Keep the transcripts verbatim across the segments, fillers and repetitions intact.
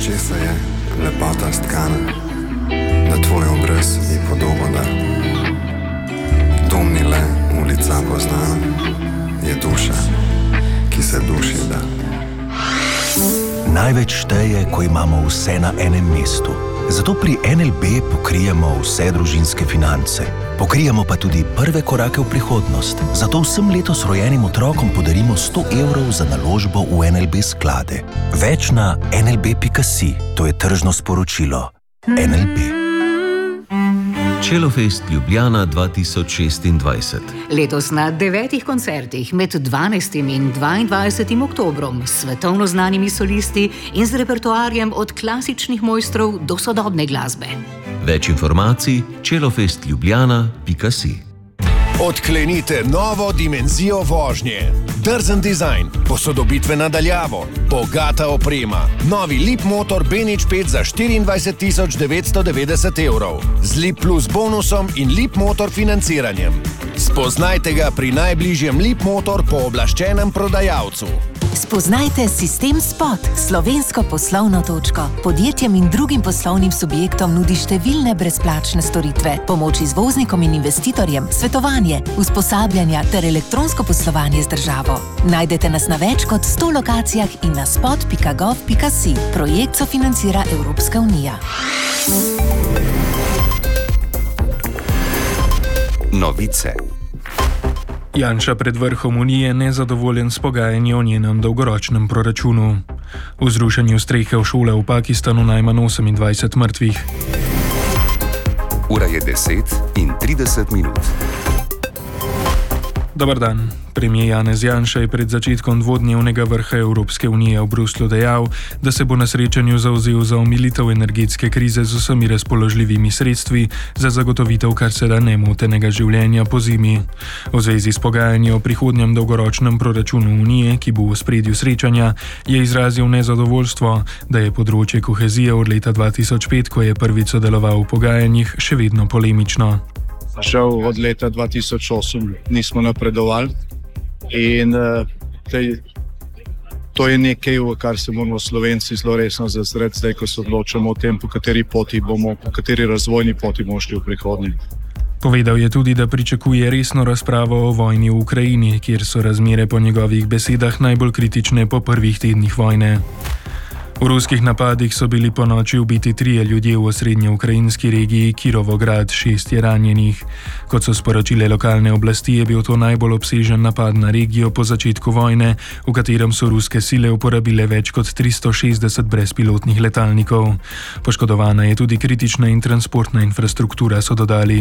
česa je lepota stkana, da tvoj obraz je podoba da. Dom ni le ulica poznana, je duša, ki se duši da. Največ šteje, ko imamo vse na enem mestu. Zato pri N L B pokrijemo vse družinske finance. Pokrijemo pa tudi prve korake v prihodnost. Zato vsem letos rojenim otrokom podarimo sto evrov za naložbo v N L B sklade. Več na N L B pika si. To je tržno sporočilo. N L B. Čelofest Ljubljana dva tisoč šestindvajset. Letos na devetih koncertih med dvanajstim in dvaindvajsetim oktobrom s svetovno znanimi solisti in z repertoarjem od klasičnih mojstrov do sodobne glasbe. Več informacij čelofest ljubljana pika si. Odklenite novo dimenzijo vožnje. Drzen dizajn, posodobitve nadaljavo, bogata oprema. Novi Leap motor B nič pet za štiriindvajset tisoč devetsto devetdeset evrov. Z Leap Plus bonusom in Leap motor financiranjem. Spoznajte ga pri najbližjem Leap motor pooblaščenem prodajalcu. Spoznajte Sistem Spot, slovensko poslovno točko. Podjetjem in drugim poslovnim subjektom nudi številne brezplačne storitve, pomoč izvoznikom in investitorjem, svetovanje, usposabljanja ter elektronsko poslovanje z državo. Najdete nas na več kot sto lokacijah in na spot pika gov pika si. Projekt sofinancira Evropska unija. Novice. Janša pred vrhom Unije nezadovoljen s pogajanji o njenem dolgoročnem proračunu. V zrušenju strehe v šole v Pakistanu najmanj osemindvajset mrtvih. Ura je deset in trideset minut. Dobar dan. Premier Janez Janša je pred začetkom dvodnevnega vrha Evropske unije v Bruslju dejal, da se bo na srečanju zavzel za omilitev energetske krize z vsemi razpoložljivimi sredstvi za zagotovitev kar se da nemotenega življenja po zimi. V zvezi s pogajanji o prihodnjem dolgoročnem proračunu Unije, ki bo v ospredju srečanja, je izrazil nezadovoljstvo, da je področje kohezije od leta dva tisoč pet, ko je prvič sodeloval v pogajanjih, še vedno polemično. Žal od leta dva tisoč osem nismo napredovali in uh, tej, to je nekaj, v kar se moramo Slovenci zelo resno zazreti, zdaj ko se odločamo o tem, po kateri poti bomo, po kateri razvojni poti bomo šli v prihodnje. Povedal je tudi, da pričakuje resno razpravo o vojni v Ukrajini, kjer so razmere po njegovih besedah najbolj kritične po prvih tednih vojne. V ruskih napadih so bili ponoči ubiti trije ljudje v osrednje ukrajinski regiji Kirovograd, šest je ranjenih. Kot so sporočile lokalne oblasti, je bil to najbolj obsežen napad na regijo po začetku vojne, v katerem so ruske sile uporabile več kot tristo šestdeset brezpilotnih letalnikov. Poškodovana je tudi kritična in transportna infrastruktura, so dodali.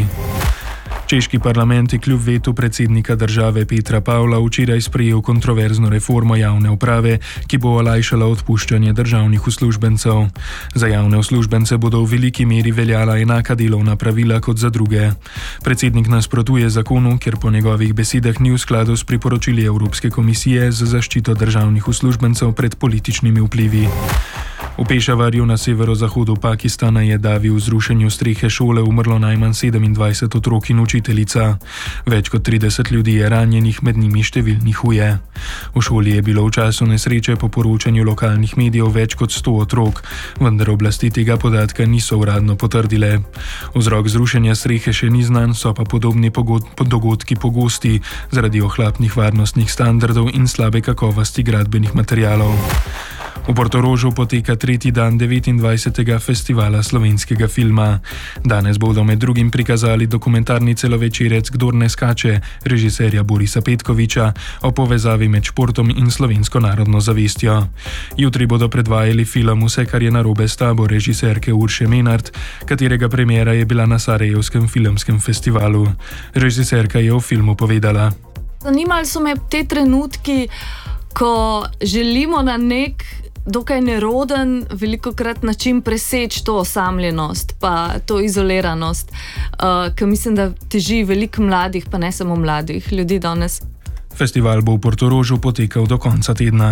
Češki parlament je kljub vetu predsednika države Petra Pavla včeraj sprejel kontroverzno reformo javne uprave, ki bo olajšala odpuščanje državnih uslužbencev. Za javne uslužbence bodo v veliki meri veljala enaka delovna pravila kot za druge. Predsednik nasprotuje zakonu, ker po njegovih besedah ni v skladu s priporočili Evropske komisije za zaščito državnih uslužbencev pred političnimi vplivi. V Pešavarju na severozahodu Pakistana je davi v zrušenju strehe šole umrlo najmanj sedemindvajset otrok in učiteljica. Več kot trideset ljudi je ranjenih, med njimi številni huje. V šoli je bilo v času nesreče po poročanju lokalnih medijev več kot sto otrok, vendar oblasti tega podatka niso uradno potrdile. Vzrok zrušenja strehe še ni znan, so pa podobni pogod- dogodki pogosti zaradi ohlapnih varnostnih standardov in slabe kakovosti gradbenih materialov. V Portorožu poteka tretji dan devetindvajsetega festivala slovenskega filma. Danes bodo med drugim prikazali dokumentarni celovečerec Kdor ne skače, režiserja Borisa Petkoviča, o povezavi med športom in slovensko narodno zavestjo. Jutri bodo predvajali film Vse, kar je narobe s tabo, režiserke Urše Menart, katerega premiera je bila na Sarajevskem filmskem festivalu. Režiserka je o filmu povedala: Zanimali so me te trenutki, ko želimo na nek dokaj neroden, velikokrat način preseči to osamljenost, pa to izoliranost, uh, ker mislim, da teži veliko mladih, pa ne samo mladih ljudi danes. Festival bo v Portorožu potekal do konca tedna.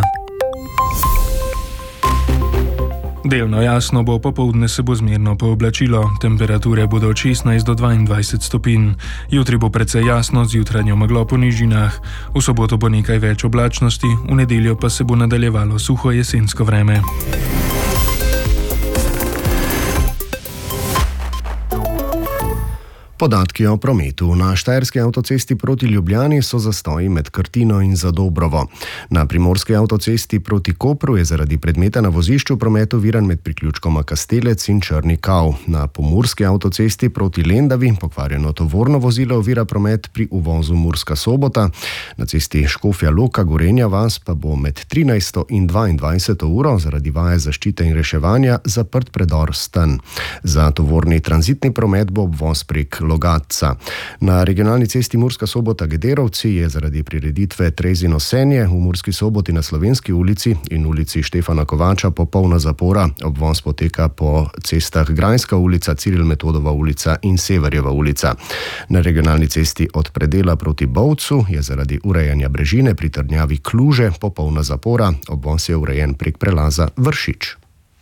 Delno jasno bo, popoldne se bo zmerno pooblačilo, temperature bodo od šestnajst do dvaindvajset stopinj. Jutri bo precej jasno z jutranjo meglo po nižinah. V soboto bo nekaj več oblačnosti, v nedeljo pa se bo nadaljevalo suho jesensko vreme. Podatki o prometu. Na štajerski avtocesti proti Ljubljani so zastoji med Krtino in Zadobrovo. Na primorski avtocesti proti Kopru je zaradi predmeta na vozišču promet oviran med priključkoma Kastelec in Črni Kav. Na pomurski avtocesti proti Lendavi pokvarjeno tovorno vozilo ovira promet pri uvozu Murska Sobota. Na cesti Škofja Loka Gorenja vas pa bo med trinajsto in dvaindvajseto uro zaradi vaje zaščite in reševanja zaprt predor Sten. Za tovorni tranzitni promet bo obvoz prek Logatca. Na regionalni cesti Murska Sobota Gederovci je zaradi prireditve Trezino Senje v Murski Soboti na Slovenski ulici in ulici Štefana Kovača popolna zapora. Obvoz poteka po cestah Grajska ulica, Ciril Metodova ulica in Severjeva ulica. Na regionalni cesti od Predela proti Bovcu je zaradi urejanja brežine pri trdnjavi Kluže popolna zapora. Obvoz je urejen prek prelaza Vršič.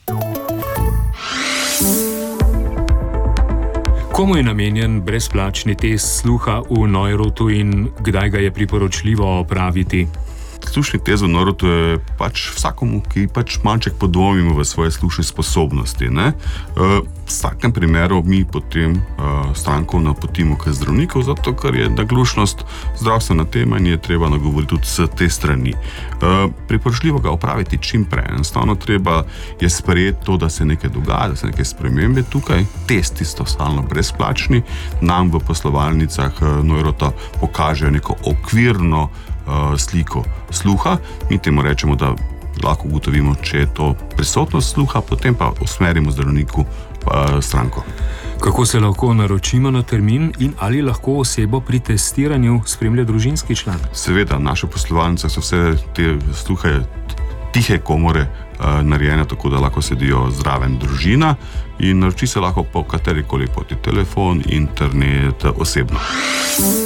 Komu je namenjen brezplačni test sluha v Neurotu in kdaj ga je priporočljivo opraviti? Slušni test v Neurotu je pač vsakomu, ki pač malček podvomimo v svoje slušne sposobnosti. Ne? V vsakem primeru mi potem stranko napotimo k zdravniku, zato ker je naglušnost zdravstvena tema in je treba nagovoriti tudi s te strani. Priporočljivo ga opraviti čim prej. Enostavno treba je sprejeti to, da se nekaj dogaja, da se nekaj spremembe tukaj. Testi so stalno brezplačni. Nam v poslovalnicah Neurota pokažejo neko okvirno sliko sluha. Mi temu rečemo, da lahko ugotovimo, če je to prisotnost sluha, potem pa usmerimo zdravniku stranko. Kako se lahko naročimo na termin in ali lahko osebo pri testiranju spremlja družinski član? Seveda, naše poslovalnice so vse te sluhe, tihe komore narejene, tako da lahko sedijo zraven družina in naroči se lahko po katerikoli poti, telefon, internet, osebno.